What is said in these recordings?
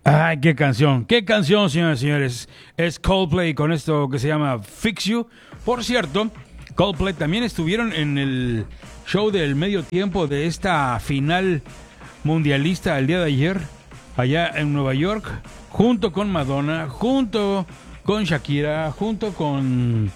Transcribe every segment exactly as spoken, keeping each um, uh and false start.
Ay, qué canción, qué canción, señoras y señores. Es Coldplay con esto que se llama Fix You. Por cierto, Coldplay también estuvieron en el show del medio tiempo de esta final mundialista el día de ayer, allá en Nueva York, junto con Madonna, junto con Shakira, junto con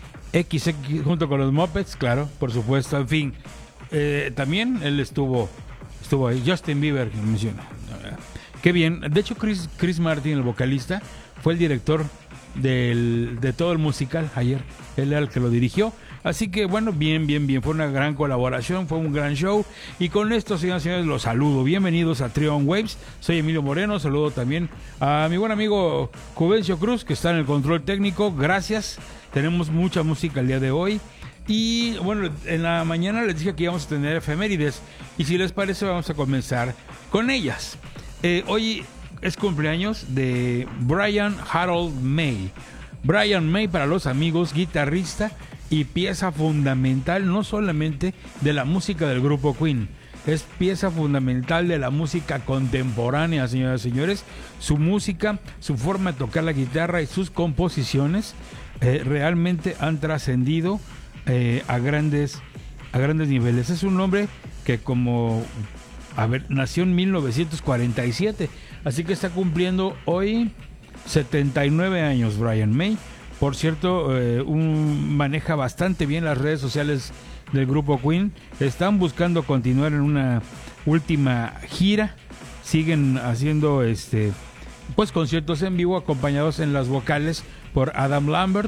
X X, junto con los Muppets, claro, por supuesto, en fin. Eh, también él estuvo, estuvo ahí, Justin Bieber, que menciona. Qué bien. De hecho, Chris, Chris Martin, el vocalista, fue el director del, de todo el musical ayer. Él era el que lo dirigió. Así que, bueno, bien, bien, bien. Fue una gran colaboración, fue un gran show. Y con esto, señoras y señores, los saludo. Bienvenidos a Trio on Waves. Soy Emilio Moreno. Saludo también a mi buen amigo Juvencio Cruz, que está en el control técnico. Gracias. Tenemos mucha música el día de hoy. Y, bueno, en la mañana les dije que íbamos a tener efemérides. Y si les parece, vamos a comenzar con ellas. Eh, hoy es cumpleaños de Brian Harold May. Brian May, para los amigos, guitarrista y pieza fundamental no solamente de la música del grupo Queen, es pieza fundamental de la música contemporánea, señoras y señores. Su música, su forma de tocar la guitarra y sus composiciones eh, realmente han trascendido eh, a grandes, a grandes niveles. Es un hombre que, como... A ver, nació en mil novecientos cuarenta y siete, así que está cumpliendo hoy setenta y nueve años Brian May. Por cierto, eh, un, maneja bastante bien las redes sociales del grupo Queen. Están buscando continuar en una última gira. Siguen haciendo este pues conciertos en vivo acompañados en las vocales por Adam Lambert.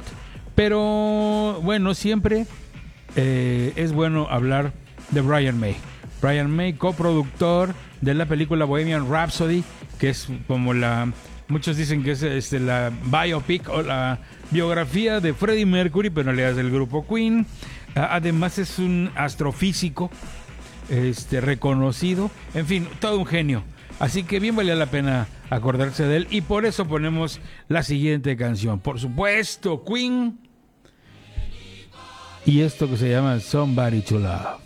Pero bueno, siempre eh, es bueno hablar de Brian May. Brian May, coproductor de la película Bohemian Rhapsody, que es como la... Muchos dicen que es este, la biopic o la biografía de Freddie Mercury, pero en realidad es del grupo Queen. Además es un astrofísico este, reconocido. En fin, todo un genio. Así que bien valía la pena acordarse de él. Y por eso ponemos la siguiente canción. Por supuesto, Queen. Y esto que se llama Somebody to Love.